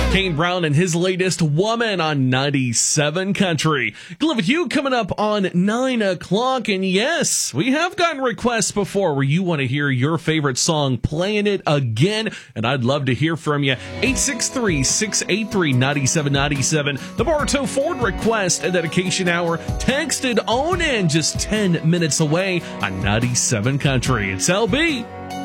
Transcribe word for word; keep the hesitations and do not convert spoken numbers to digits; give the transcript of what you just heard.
Kane Brown and his latest Woman on ninety-seven Country. Glad with you coming up on nine o'clock. And yes, we have gotten requests before where you want to hear your favorite song, playing it again. And I'd love to hear from you. eight six three, six eight three, nine seven nine seven. The Bartow Ford Request and Dedication Hour. Texted on in just ten minutes away on ninety-seven Country. It's L B.